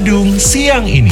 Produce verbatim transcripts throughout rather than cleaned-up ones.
Bandung siang ini.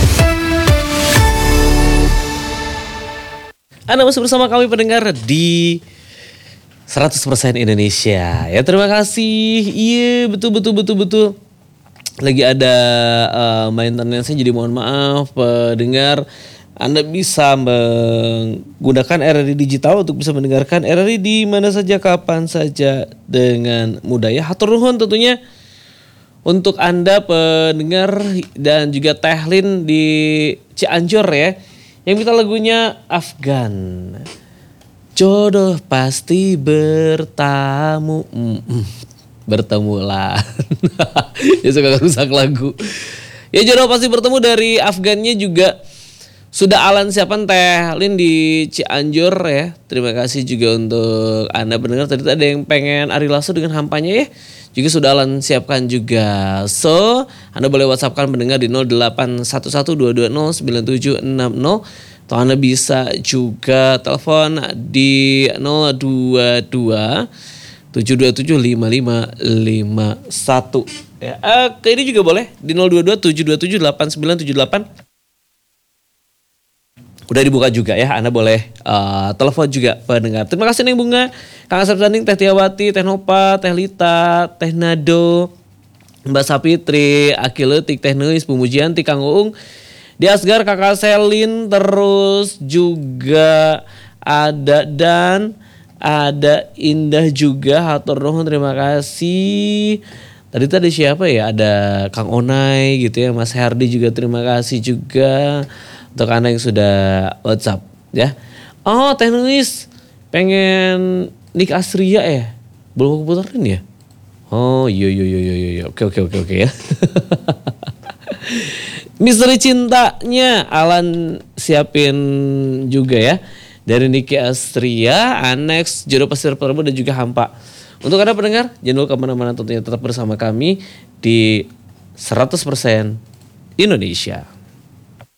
Anda masih bersama kami pendengar di seratus persen Indonesia. Ya terima kasih. Iya betul betul betul betul. Lagi ada uh, maintenance-nya, jadi mohon maaf pendengar. Anda bisa menggunakan R R I Digital untuk bisa mendengarkan R R I di mana saja, kapan saja dengan mudah ya. Hatur nuhun tentunya untuk Anda pendengar dan juga Tehlin di Cianjur ya. Yang minta lagunya Afgan. Jodoh pasti bertamu. Mm, mm, bertemulah. Ya suka rusak lagu. Ya jodoh pasti bertemu dari Afgannya juga sudah Alan siapan Tehlin di Cianjur ya. Terima kasih juga untuk Anda pendengar. Tadi ada yang pengen Ari Lasso dengan Hampanya ya. Juga sudah Alan siapkan juga. So, Anda boleh WhatsAppkan pendengar di nol delapan satu satu dua dua nol sembilan tujuh enam nol. Atau Anda bisa juga telepon di nol dua dua tujuh dua tujuh lima lima lima satu. Ya, uh, ini juga boleh di nol dua dua tujuh dua tujuh delapan sembilan tujuh delapan. Udah dibuka juga ya, Anda boleh uh, telepon juga pendengar. Terima kasih Neng Bunga, Kang Asep Sanding, Teh Tiawati, Teh Nopa, Teh Lita, Teh Nado, Mbak Sapitri, Aki Letik, Teh Neus, Pumujianti, Kang Uung, Di Asgar, Kakak Selin, terus juga ada dan ada Indah juga. Hatur nuhun, terima kasih. Tadi tadi siapa ya? Ada Kang Onai gitu ya, Mas Herdi juga terima kasih juga. Untuk Anda yang sudah WhatsApp ya. Oh Teh Nuis pengen Nik Astria ya. Belum aku puterin ya. Oh iya iya iya iya iya. Oke oke oke oke ya. Misteri cintanya Alan siapin juga ya. Dari Niki Astria, Annex, Jodoh Pasti Bertemu dan juga Hampa. Untuk Anda pendengar, jangan lupa kemana-mana, tentunya tetap bersama kami di seratus persen Indonesia.